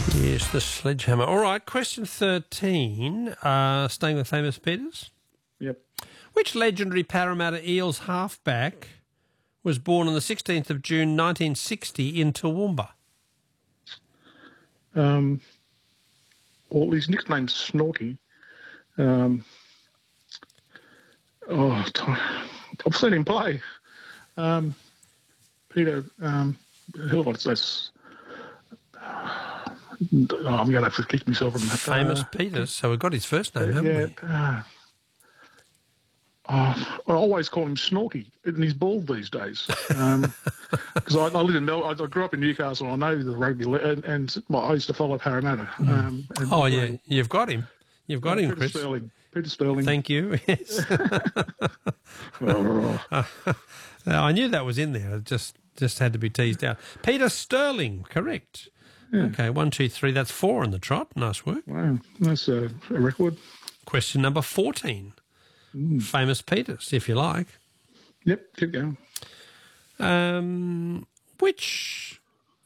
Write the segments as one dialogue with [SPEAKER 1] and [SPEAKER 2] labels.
[SPEAKER 1] Yes, the sledgehammer. All right, question 13, staying with famous Peters.
[SPEAKER 2] Yep.
[SPEAKER 1] Which legendary Parramatta Eels halfback was born on the 16th of June 1960 in Toowoomba?
[SPEAKER 2] Well, his nickname's Snorky. I've seen him play. Peter, what's this? I'm going to have to kick myself from that.
[SPEAKER 1] Famous Peters, so we've got his first name, haven't we?
[SPEAKER 2] I always call him Snorky, and he's bald these days. Because I live in I grew up in Newcastle. I know the rugby, and I used to follow Parramatta.
[SPEAKER 1] Yeah, you've got him. You've got him,
[SPEAKER 2] Peter
[SPEAKER 1] Chris.
[SPEAKER 2] Sterling. Peter Sterling.
[SPEAKER 1] Thank you. Yes. I knew that was in there. It just had to be teased out. Peter Sterling, correct.
[SPEAKER 2] Yeah.
[SPEAKER 1] Okay, 1, 2, 3. That's 4 in the trot. Nice work.
[SPEAKER 2] Wow, that's a record.
[SPEAKER 1] Question number 14. Famous Peters, if you like.
[SPEAKER 2] Yep, keep going.
[SPEAKER 1] Which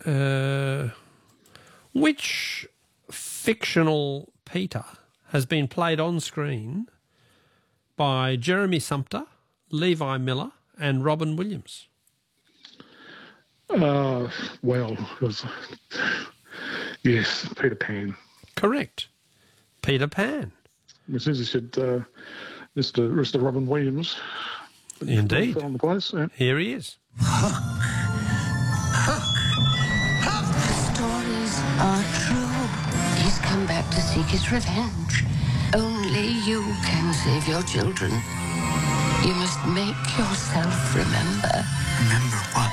[SPEAKER 1] fictional Peter has been played on screen by Jeremy Sumpter, Levi Miller, and Robin Williams?
[SPEAKER 2] Yes, Peter Pan.
[SPEAKER 1] Correct. Peter Pan.
[SPEAKER 2] As soon as he said Mr. Robin Williams.
[SPEAKER 1] Indeed.
[SPEAKER 2] Fell on the place. Yeah.
[SPEAKER 1] Here he is.
[SPEAKER 3] Stories are true. He's come back to seek his revenge. Only you can save your children. You must make yourself remember.
[SPEAKER 4] Remember what?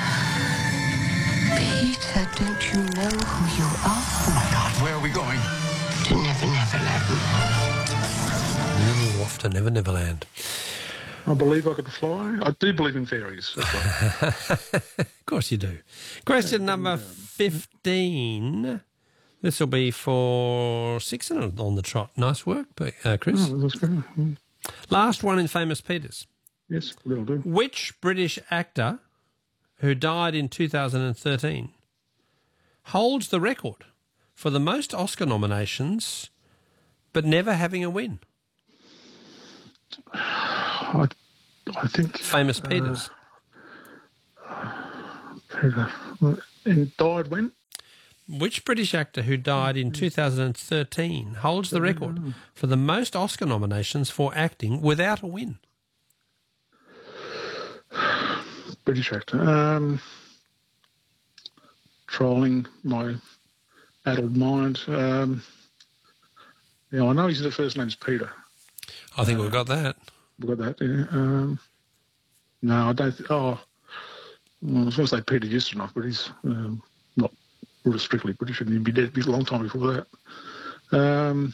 [SPEAKER 3] Peter, don't you know who you are?
[SPEAKER 4] Oh my God, where are we going?
[SPEAKER 3] To Never Neverland.
[SPEAKER 1] Off to Never Neverland.
[SPEAKER 2] I believe I could fly. I do believe in fairies. That's right.
[SPEAKER 1] Of course you do. Question number 15. This will be for 6 on the trot. Nice work, Chris.
[SPEAKER 2] Oh, that's good.
[SPEAKER 1] Last one in Famous Peters.
[SPEAKER 2] Yes, that'll do.
[SPEAKER 1] Which British actor who died in 2013 holds the record for the most Oscar nominations but never having a win?
[SPEAKER 2] I think...
[SPEAKER 1] Famous Peters.
[SPEAKER 2] Peter. And died when?
[SPEAKER 1] Which British actor who died in 2013 holds the record for the most Oscar nominations for acting without a win?
[SPEAKER 2] British actor. Trolling my addled mind. I know his first name's Peter.
[SPEAKER 1] I think we've got that.
[SPEAKER 2] We've got that, yeah. No, I don't... I was going to say Peter Ustinov, but he's not strictly British, and he'd be dead a long time before that.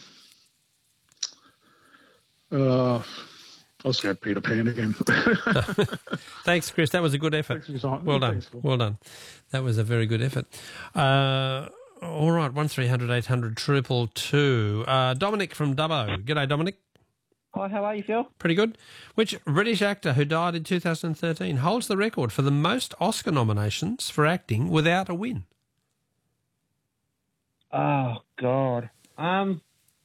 [SPEAKER 2] I'll say Peter Pan again.
[SPEAKER 1] Thanks, Chris. That was a good effort. Well done. Well done. That was a very good effort. All right, 1300 800 222. Dominic from Dubbo. G'day, Dominic.
[SPEAKER 5] Hi, how are you, Phil?
[SPEAKER 1] Pretty good. Which British actor who died in 2013 holds the record for the most Oscar nominations for acting without a win?
[SPEAKER 5] Oh, God. I'm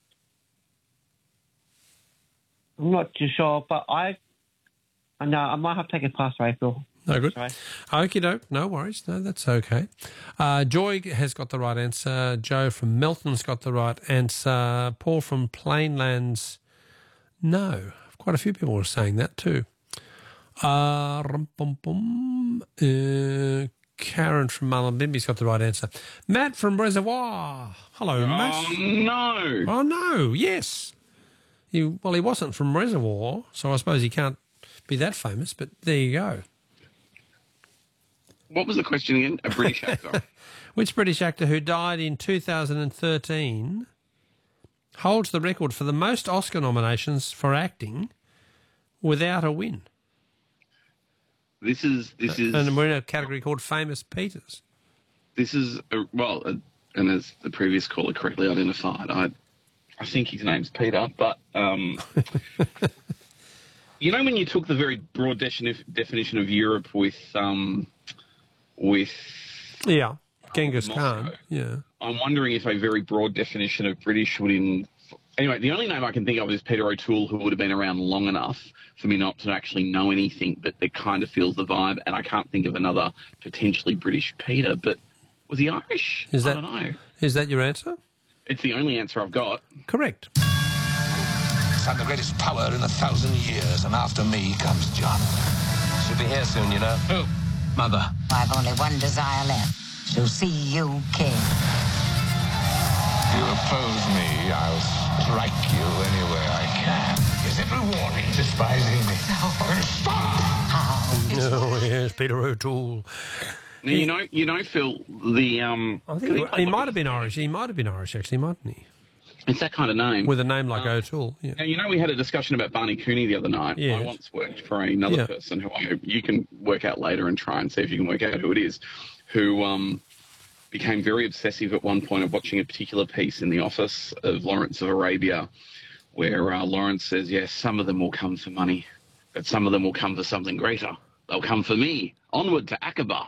[SPEAKER 5] not too sure, but I know I might have to take a pass, right, Phil?
[SPEAKER 1] No good.
[SPEAKER 5] Sorry.
[SPEAKER 1] Okie doke. No worries. No, that's okay. Joy has got the right answer. Joe from Melton's got the right answer. Paul from Plainlands, no. Quite a few people are saying that too. Karen from Mullumbimby's got the right answer. Matt from Reservoir. Hello, Matt.
[SPEAKER 6] Oh, no.
[SPEAKER 1] Oh, no. Yes. He wasn't from Reservoir, so I suppose he can't be that famous, but there you go.
[SPEAKER 6] What was the question again? A British actor.
[SPEAKER 1] Which British actor who died in 2013 holds the record for the most Oscar nominations for acting without a win?
[SPEAKER 6] This is,
[SPEAKER 1] and we're in a category called Famous Peters.
[SPEAKER 6] This is and as the previous caller correctly identified, I think his name's Peter, but you know when you took the very broad definition of Europe with
[SPEAKER 1] yeah, Genghis
[SPEAKER 6] Moscow.
[SPEAKER 1] Khan. Yeah.
[SPEAKER 6] I'm wondering if a very broad definition of British would Anyway, the only name I can think of is Peter O'Toole, who would have been around long enough for me not to actually know anything, but it kind of feels the vibe, and I can't think of another potentially British Peter, but was he Irish? I don't know.
[SPEAKER 1] Is that your answer?
[SPEAKER 6] It's the only answer I've got.
[SPEAKER 1] Correct.
[SPEAKER 7] I'm the greatest power in 1,000 years, and after me comes John. She'll be here soon, you know. Who? Mother.
[SPEAKER 8] I've only one desire left, to see you king.
[SPEAKER 7] You oppose me, I'll strike you anywhere I can. Is it rewarding despising me? No. Stop!
[SPEAKER 1] Oh, yes, Peter O'Toole.
[SPEAKER 6] Now, you know, Phil, the
[SPEAKER 1] I think he might have been Irish. He might have been Irish, actually, mightn't he?
[SPEAKER 6] It's that kind of name.
[SPEAKER 1] With a name like O'Toole, yeah.
[SPEAKER 6] Now, you know, we had a discussion about Barney Cooney the other night.
[SPEAKER 1] Yes.
[SPEAKER 6] I once worked for another person who I hope you can work out later and try and see if you can work out who it is, who became very obsessive at one point of watching a particular piece in the office of Lawrence of Arabia, where Lawrence says, yes, some of them will come for money, but some of them will come for something greater. They'll come for me. Onward to Aqaba.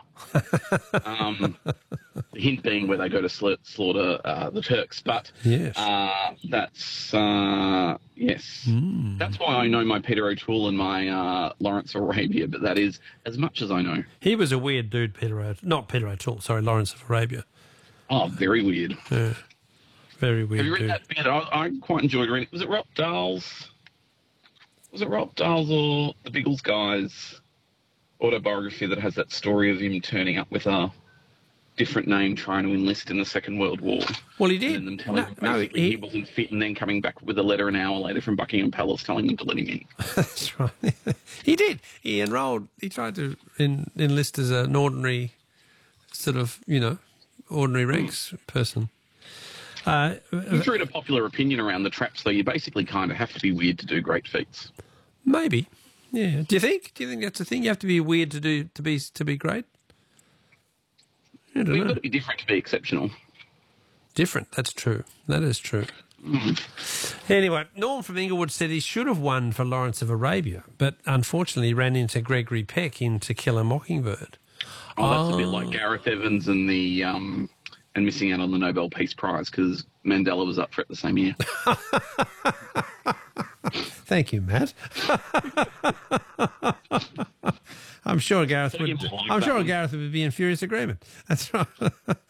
[SPEAKER 6] The hint being where they go to slaughter the Turks. But
[SPEAKER 1] yes.
[SPEAKER 6] That's that's why I know my Peter O'Toole and my Lawrence of Arabia, but that is as much as I know.
[SPEAKER 1] He was a weird dude, Lawrence of Arabia.
[SPEAKER 6] Oh, very weird.
[SPEAKER 1] Yeah. Very weird.
[SPEAKER 6] Have you read that bit? I quite enjoyed reading it. Was it Rob Dahl's? Was it Rob Dahl's or the Biggles guy's autobiography that has that story of him turning up with a different name trying to enlist in the Second World War?
[SPEAKER 1] Well, he did.
[SPEAKER 6] And then them telling him he wasn't fit, and then coming back with a letter an hour later from Buckingham Palace telling them to let him in.
[SPEAKER 1] That's right. He did. He enrolled. He tried to enlist as an ordinary sort of, ordinary ranks person.
[SPEAKER 6] You threw a popular opinion around the traps, though. You basically kind of have to be weird to do great feats.
[SPEAKER 1] Maybe. Yeah. Do you think that's the thing? You have to be weird to be great? I don't know.
[SPEAKER 6] We've got to be different to be exceptional.
[SPEAKER 1] Different. That's true. That is true. Anyway, Norm from Inglewood said he should have won for Lawrence of Arabia, but unfortunately ran into Gregory Peck in To Kill a Mockingbird.
[SPEAKER 6] Oh, that's a bit like Gareth Evans and the and missing out on the Nobel Peace Prize because Mandela was up for it the same year.
[SPEAKER 1] Thank you, Matt. I'm sure Gareth would be in furious agreement. That's right.